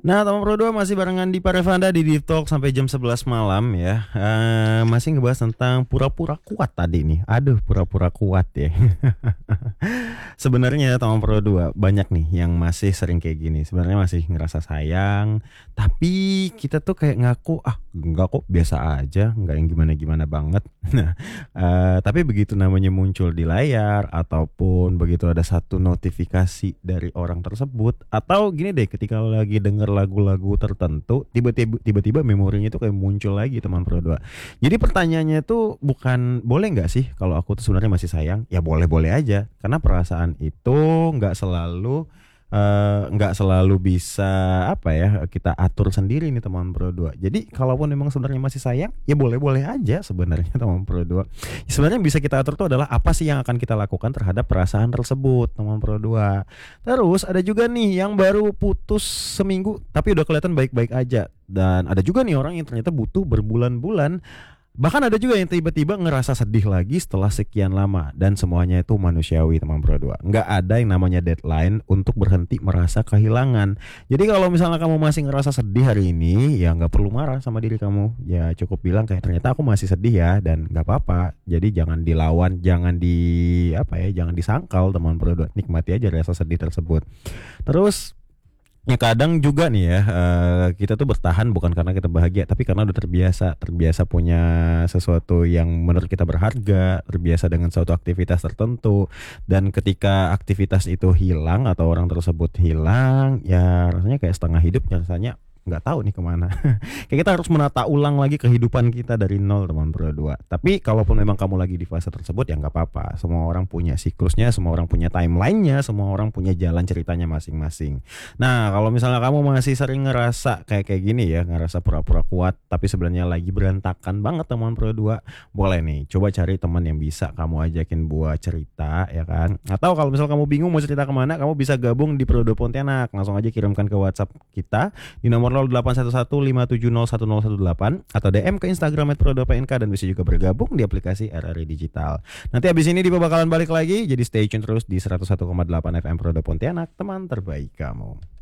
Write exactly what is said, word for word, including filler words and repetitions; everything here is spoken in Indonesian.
Nah, teman Pro dua masih barengan di Parevanda di Deep Talk sampai jam sebelas malam ya. Eee, masih ngebahas tentang pura-pura kuat tadi nih. Aduh, pura-pura kuat ya. Sebenarnya teman Pro dua banyak nih yang masih sering kayak gini. Sebenarnya masih ngerasa sayang, tapi kita tuh kayak ngaku, "Ah, enggak kok, biasa aja, enggak yang gimana-gimana banget." Nah, eee, tapi begitu namanya muncul di layar ataupun begitu ada satu notifikasi dari orang tersebut atau gini deh ketika lo lagi denger lagu-lagu tertentu tiba-tiba tiba-tiba memorinya itu kayak muncul lagi teman Pro dua. Jadi pertanyaannya tuh bukan boleh nggak sih kalau aku tuh sebenarnya masih sayang? Ya boleh-boleh aja karena perasaan itu nggak selalu eee, nggak selalu bisa apa ya, kita atur sendiri nih teman Pro dua. Jadi kalaupun memang sebenarnya masih sayang, ya boleh-boleh aja sebenarnya teman Pro dua. Sebenarnya yang bisa kita atur tuh adalah apa sih yang akan kita lakukan terhadap perasaan tersebut teman Pro dua. Terus ada juga nih yang baru putus seminggu tapi udah kelihatan baik-baik aja. Dan ada juga nih orang yang ternyata butuh berbulan-bulan. Bahkan ada juga yang tiba-tiba ngerasa sedih lagi setelah sekian lama. Dan semuanya itu manusiawi teman Pro dua. Nggak ada yang namanya deadline untuk berhenti merasa kehilangan. Jadi kalau misalnya kamu masih ngerasa sedih hari ini, ya nggak perlu marah sama diri kamu. Ya cukup bilang kayak ternyata aku masih sedih ya, dan nggak apa-apa. Jadi jangan dilawan, jangan di apa ya, jangan disangkal teman Pro dua. Nikmati aja rasa sedih tersebut. Terus ya kadang juga nih ya, eee, kita tuh bertahan bukan karena kita bahagia, tapi karena udah terbiasa. Terbiasa punya sesuatu yang menurut kita berharga, terbiasa dengan suatu aktivitas tertentu. Dan ketika aktivitas itu hilang atau orang tersebut hilang, ya rasanya kayak setengah hidup, rasanya nggak tahu nih kemana. Kayak kita harus menata ulang lagi kehidupan kita dari nol teman Pro dua. Tapi kalaupun memang kamu lagi di fase tersebut ya nggak apa-apa. Semua orang punya siklusnya, semua orang punya timelinenya, semua orang punya jalan ceritanya masing-masing. Nah, kalau misalnya kamu masih sering ngerasa kayak kayak gini ya, ngerasa pura-pura kuat tapi sebenarnya lagi berantakan banget teman Pro dua, boleh nih coba cari teman yang bisa kamu ajakin buat cerita ya kan. Atau kalau misalnya kamu bingung mau cerita kemana, kamu bisa gabung di Pro dua Pontianak. Langsung aja kirimkan ke WhatsApp kita di nomor nol delapan satu satu lima tujuh nol satu nol satu delapan atau D M ke Instagram et pro dua p n k, dan bisa juga bergabung di aplikasi R R I Digital. Nanti abis ini Dipa bakalan balik lagi, jadi stay tune terus di seratus satu koma delapan F M Pro dua Pontianak, teman terbaik kamu.